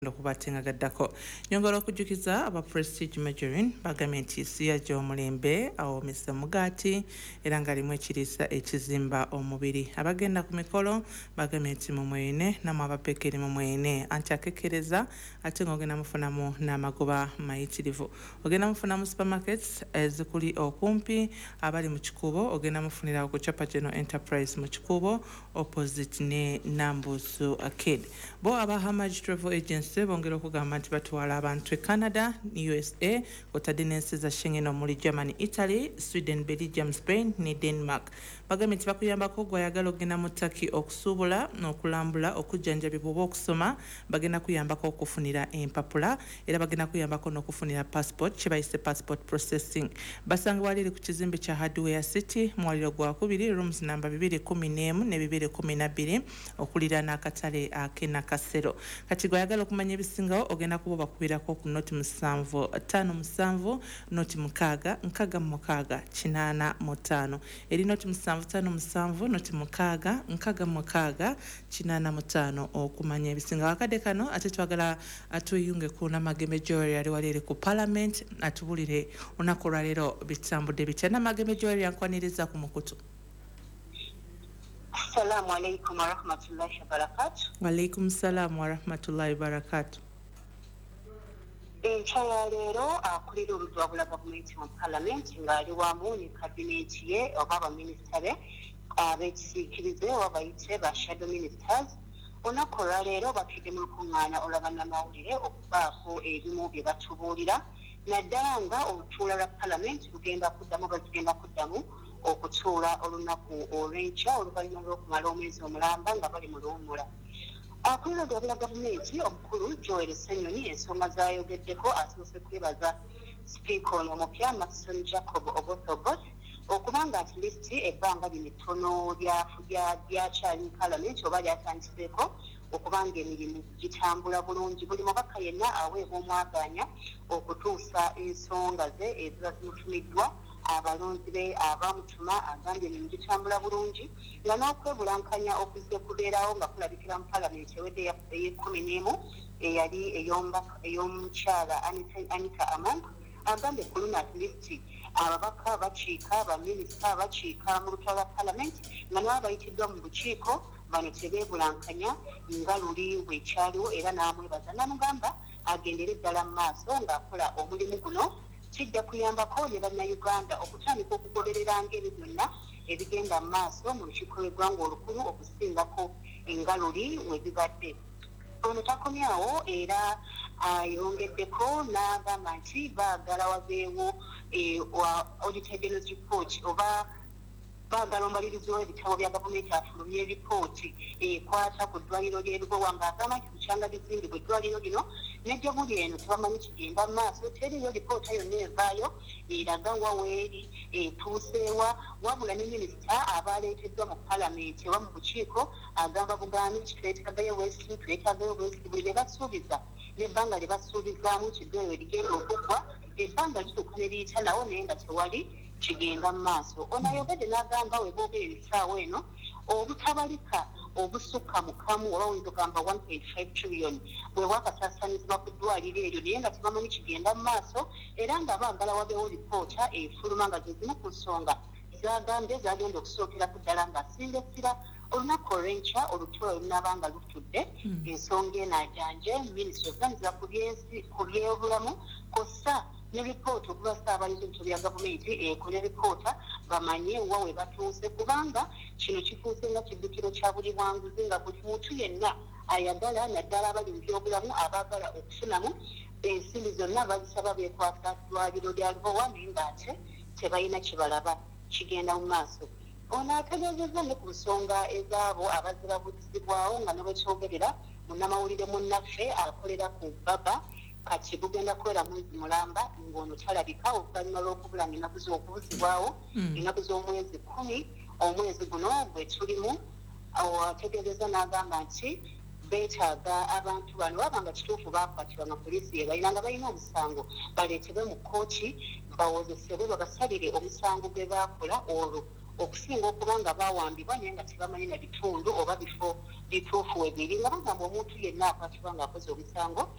okubatenga gaddako nyongera okujjukiza aba Prestige Majorin bagambye nti siya gy'omulembe awomesa mugaati era nga limu ekiriisa ekizimba omubiri abagenda ku mikolo bagambye nti mumwene namwe abapekeri mumwene anti akekereza ate ng'ogenda mufunamu n'amagoba mayitirivu ogenda mufunamu supermarkets ezikuli okumpi abali mu kikuubo ogenda mufunira ku Chapa General Enterprise mu kikuubo opposite ne Nambusu Arcade bo aba Hamaj Travel Agency bongera okugamba nti batwala abantu e Canada, USA, otadde n'ensi za Schengen omuli Germany, Italy, Sweden, Belgium, Spain ne Denmark. Bagambye nti bakuyambako gw'ayagala okugenda mu Turkey okusuubula n'okulambula okujjanjabibwa oba okusoma bagenda kuyambako okufunira empapula era bagenda kuyambako n'okufunira passport kye bayise passport processing. Basanga waliri ku kizimbe kya Hardware City mwaliro gwa kubiri rooms namba 211 ne 212 okulira n'akatale ak'Enakasero. Kati gw'ayagala okumanya ebisingawo ogenda kuba bakubirako ku noti 757 noti 6 eri noti 757 noti 6 okumanya ebisingawo akadde kano ate twagala atuyunge ku Namagembe Joel yali wali ku Parliament atubulire olunaku olwaleero bitambudde bitya. Namagembe Joel yankwaniriza ku mukutu. Assalamu alaikum wa rahmatullahi wa barakatuh. Wa alaikum salam wa rahmatullahi wa barakatuh. Enkyaya leero akulira oludwabula gavumenti mu Parliament ng'ali wamu ne kabineti ye oba baminisita be ab'ekisiikirize oba bayite ba shadow ministers. Olunaku olwaleero batudde mu lukuŋŋaana olw'abannamawulire okubaako ebimu bye batubuulira naddala nga olutuula lwa Parliament bagenda kuddamu okutuula olunaku olw'enkya oluvannyuma lw'okumala omwezi omulamba nga bali mu luwummula. Akulira oludwabula gavumenti omukulu Joel Ssenyonyi ensonga z'ayogeddeko asoose kwebaza sipiika ono omupya Maxson Jacob Oboth okubanga at least ebbanga lino ettono lyakyali mu Parliament oba lyatandiseeko okubanga emirimu gitambula bulungi buli mubaka yenna aweebwa omwaganya okutuusa ensonga ze eziba zimutumiddwa abalonzi be abamutuma agambye emirimu gitambula bulungi nga n'okwebulankanya okuzze kubeerawo nga kulabikira mu Parliament ewedde ey'e11 eyali ey'omukyala Anita Among agambye ku luno at least ababaka bakiika abaminisita bakiika mu lutalo lwa Parliament nga nabo bayitiddwa mu bukiiko bano tebeebulankanya nga luli bwekyaliwo era n'amwebaza namugamba agendere ddala mu maaso ng'akola omulimu guno kijja kuyambako ne bannayuganda okutandika okugoberera ngeri byonna ebigenda mu maaso mu lukiiko lw'eggwanga olukulu okusingako engaluli we bibadde. Ono takomyawo era ayongeddeko n'agamba nti baagala wabeewo auditor general's report oba baagala omalirizi w'ebitabo bya gavumenti afulumye eripooti ekwata ku ddwaliro ly'Erubowa ng'agamba nti bukyanga bizimbibwa eddwaliro lino nejjo muli eno tebamanyi kigenda mu maaso teriyo lipoota yonna evaayo eraga waweeri etuuseewa wabula ne minisita abaleeteddwa mu Parliament oba mu bukiiko agamba bugaani kitwetagayo West twetagayo West buli be basuubiza n'ebbanga lye basuubizaamu kiddweyo ligenda okuggwa ebbanga lituuka ne liyita nawo naye nga tewali kigenda mu maaso. Ono ayogedde n'agamba we boogera ebisaawo eno obutabalika obusukka mu kamu oba oyinza okugamba 1.5 trillion bwe bwakasaasaanyizibwa ku ddwaliro eryo naye nga tebamanyi kigenda mu maaso era nga baagala wabeewo lipoota efuluma nga ze zimu ku nsonga zagambye zagenda okusookeraku ddala ng'asinga essira olunaku olw'enkya olutuula lunaaba nga lutudde ensonga enajanje minisitule okuganiza ku byobulamu kossa ne ripoota okuba ssaabalizo ebitabo bya gavumenti ekole ripoota bamanye wa we batuuse kubanga kino kifuuse nga kiddukiro kya buli bwanguzi nga buli muntu yenna ayagala naddala abali mu byobulamu abaagala okufunamu ensimbi zonna bazisaba beekwasa ddwaliro lya Lubowa naye ng'ate tebalina kibalaba kigenda mu maaso. Ono ategeezezza ne ku nsonga ez'abo abazirabuzibwawo nga ne bwekyogerera munnamawulire munnaffe akolera ku Baba kati bugenda kuwera mwezi mulamba ng'ono talabika oluvannyuma lw'okubula ennaku z'okubuzibwawo ennaku z'omwezi 10 omwezi guno bwe tulimu ategeezezza n'agamba nti beetaaga abantu bano baba nga kituufu baakwatibwa nga poliisi ye balina nga balina omusango baleetebwe mu kkooti bawozesebwe babasalire omusango gwe baakola olwo okusinga okuba nga bawambibwa naye nga tebamanyi na bitundu oba bifo bituufu we biri nga bagamba omuntu yenna akwatibwa ng'akoze omusango